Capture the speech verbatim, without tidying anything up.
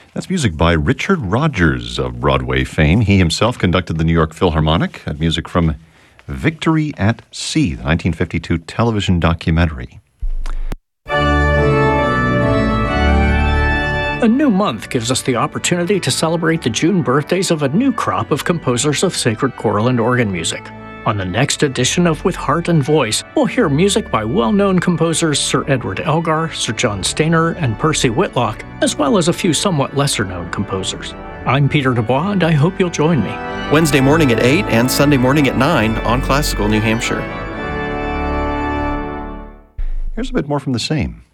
That's music by Richard Rodgers of Broadway fame. He himself conducted the New York Philharmonic. That music from Victory at Sea, the nineteen fifty-two television documentary. A new month gives us the opportunity to celebrate the June birthdays of a new crop of composers of sacred choral and organ music. On the next edition of With Heart and Voice, we'll hear music by well-known composers Sir Edward Elgar, Sir John Stainer, and Percy Whitlock, as well as a few somewhat lesser-known composers. I'm Peter Dubois, and I hope you'll join me. Wednesday morning at eight and Sunday morning at nine on Classical New Hampshire. Here's a bit more from the same.